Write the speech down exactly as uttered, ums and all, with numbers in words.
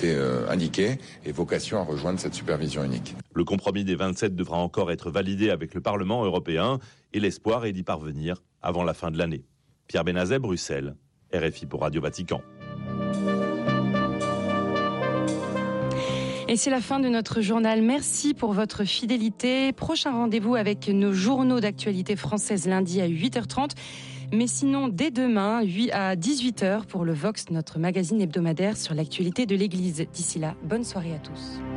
est euh, indiqué et vocation à rejoindre cette supervision unique. Le compromis des vingt-sept devra encore être validé avec le Parlement européen et l'espoir est d'y parvenir avant la fin de l'année. Pierre Benazet, Bruxelles, R F I pour Radio Vatican. Et c'est la fin de notre journal. Merci pour votre fidélité. Prochain rendez-vous avec nos journaux d'actualité française lundi à huit heures trente. Mais sinon, dès demain, huit à dix-huit heures pour le Vox, notre magazine hebdomadaire sur l'actualité de l'Église. D'ici là, bonne soirée à tous.